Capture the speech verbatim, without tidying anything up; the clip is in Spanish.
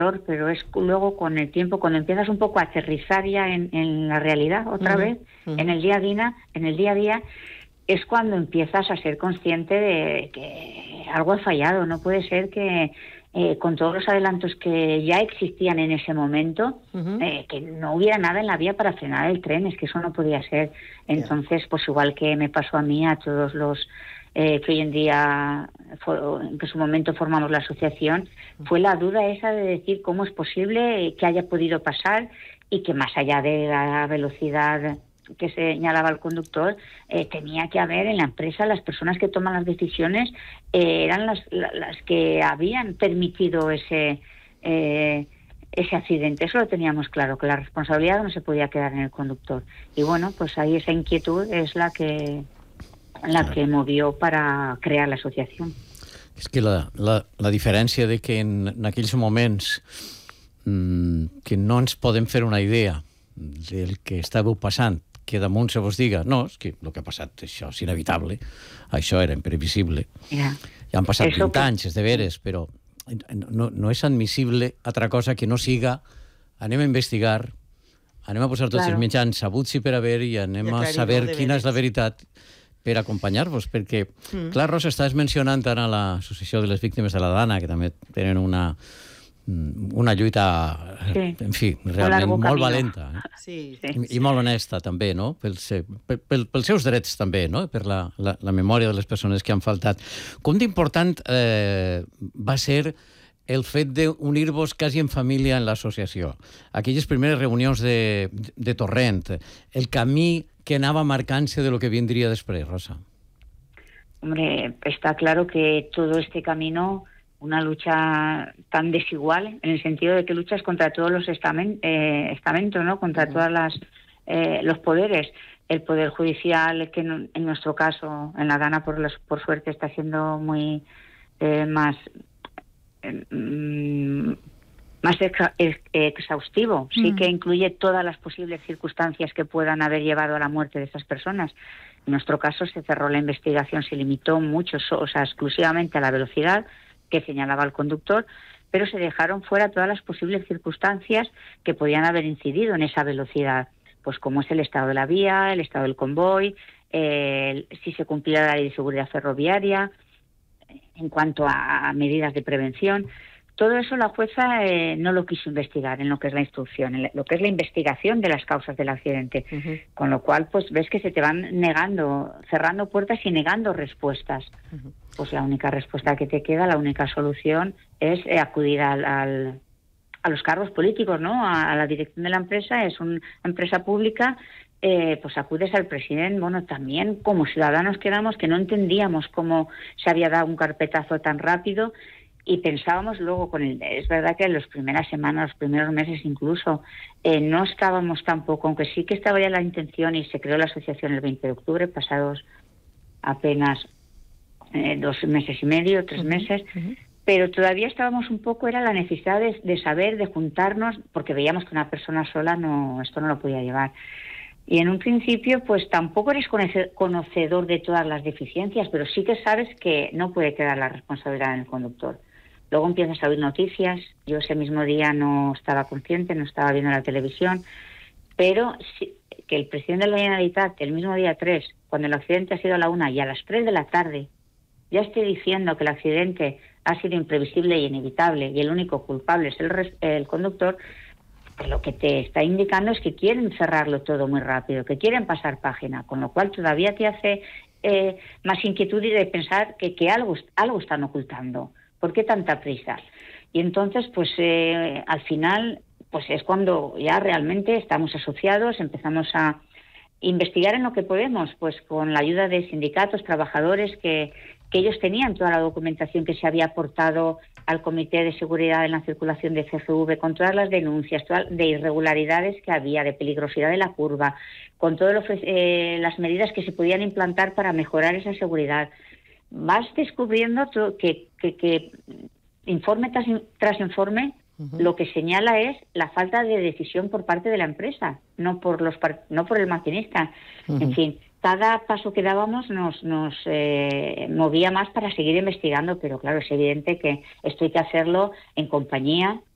pero es luego con el tiempo, cuando empiezas un poco a aterrizar ya en, en la realidad otra uh-huh. vez, uh-huh. en el día a día, en el día a día, es cuando empiezas a ser consciente de que algo ha fallado. No puede ser que eh, con todos los adelantos que ya existían en ese momento, uh-huh. eh, que no hubiera nada en la vía para frenar el tren. Es que eso no podía ser. Entonces, yeah. pues igual que me pasó a mí, a todos los Eh, que hoy en día, en que en su momento formamos la asociación, fue la duda esa de decir cómo es posible que haya podido pasar y que más allá de la velocidad que señalaba el conductor, eh, tenía que haber en la empresa las personas que toman las decisiones, eh, eran las, las que habían permitido ese eh, ese accidente. Eso lo teníamos claro, que la responsabilidad no se podía quedar en el conductor. Y bueno, pues ahí esa inquietud es la que la que movió para crear l'associació. És que la, la, la diferència de que en, en aquells moments mmm, que no ens podem fer una idea del que estàveu passant, que damunt se vos diga, no, és que el que ha passat, això és inevitable, això era imprevisible. Yeah. Ja han passat Eso vint que... anys, és de veres, però no, no és admissible altra cosa que no siga anem a investigar, anem a posar tots claro. els mitjans sabuts i per haver i anem a saber quina és la veritat per acompanyar-vos, perquè, mm. clar, Rosa, estàs mencionant ara l'Associació de les Víctimes de la Dana, que també tenen una, una lluita, sí. en fi, realment molt camino. valenta. Eh? Sí, sí. I, I molt honesta, també, no? Pels, pel, pel, pels seus drets, també, no? Per la, la, la memòria de les persones que han faltat. Com d'important eh, va ser el fet d'unir-vos quasi en família en l'associació? Aquelles primeres reunions de, de Torrent, el camí que anava marcant-se de lo que vendría después, Rosa. Hombre, está claro que todo este camino, una lucha tan desigual, en el sentido de que luchas contra todos los estamen, eh, estamentos, ¿no? Contra uh-huh. todas las eh, los poderes. El poder judicial, que en, en nuestro caso, en la Dana, por, los, por suerte, está siendo muy eh, más... Eh, mm, más exhaustivo, sí que incluye todas las posibles circunstancias que puedan haber llevado a la muerte de estas personas. En nuestro caso se cerró la investigación, se limitó mucho, o sea, exclusivamente a la velocidad que señalaba el conductor, pero se dejaron fuera todas las posibles circunstancias que podían haber incidido en esa velocidad, pues como es el estado de la vía, el estado del convoy, eh, si se cumplía la ley de seguridad ferroviaria, en cuanto a, a medidas de prevención. Todo eso la jueza eh, no lo quiso investigar en lo que es la instrucción, en lo que es la investigación de las causas del accidente. Uh-huh. Con lo cual, pues ves que se te van negando, cerrando puertas y negando respuestas. Uh-huh. Pues la única respuesta que te queda, la única solución es eh, acudir al, al, a los cargos políticos, ¿no? A, a la dirección de la empresa, es una empresa pública, eh, pues acudes al presidente. Bueno, también como ciudadanos quedamos que no entendíamos cómo se había dado un carpetazo tan rápido. Y pensábamos luego, con el, es verdad que en las primeras semanas, los primeros meses incluso, eh, no estábamos tampoco, aunque sí que estaba ya la intención y se creó la asociación el veinte de octubre, pasados apenas eh, dos meses y medio, tres uh-huh, meses, uh-huh. pero todavía estábamos un poco, era la necesidad de, de saber, de juntarnos, porque veíamos que una persona sola no esto no lo podía llevar. Y en un principio, pues tampoco eres conocedor de todas las deficiencias, pero sí que sabes que no puede quedar la responsabilidad en el conductor. Luego empiezas a oír noticias. Yo ese mismo día no estaba consciente, no estaba viendo la televisión, pero sí, que el presidente de la Generalitat, el mismo día tres, cuando el accidente ha sido a la una y a las tres de la tarde, ya esté diciendo que el accidente ha sido imprevisible y inevitable y el único culpable es el, el conductor, lo que te está indicando es que quieren cerrarlo todo muy rápido, que quieren pasar página, con lo cual todavía te hace eh, más inquietud y de pensar que, que algo, algo están ocultando. ¿Por qué tanta prisa? Y entonces, pues eh, al final, pues es cuando ya realmente estamos asociados, empezamos a investigar en lo que podemos, pues con la ayuda de sindicatos, trabajadores, que, que ellos tenían toda la documentación que se había aportado al Comité de Seguridad en la Circulación de C G V, con todas las denuncias todas de irregularidades que había, de peligrosidad de la curva, con todas eh, las medidas que se podían implantar para mejorar esa seguridad. Vas descubriendo todo, que, que, que informe tras, tras informe uh-huh. lo que señala es la falta de decisión por parte de la empresa, no por los no por el maquinista. Uh-huh. En fin, cada paso que dábamos nos, nos eh, movía más para seguir investigando, pero claro, es evidente que esto hay que hacerlo en compañía